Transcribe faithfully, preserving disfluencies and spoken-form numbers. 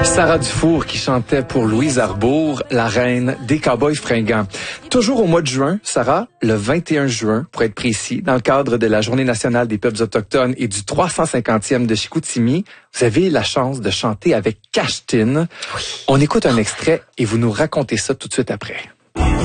Sarah Dufour qui chantait pour Louise Arbour, la reine des Cowboys fringants. Toujours au mois de juin, Sarah, le vingt et un juin, pour être précis, dans le cadre de la Journée nationale des peuples autochtones et du trois cent cinquantième de Chicoutimi, vous avez la chance de chanter avec Cash Tin. Oui. On écoute un extrait et vous nous racontez ça tout de suite après.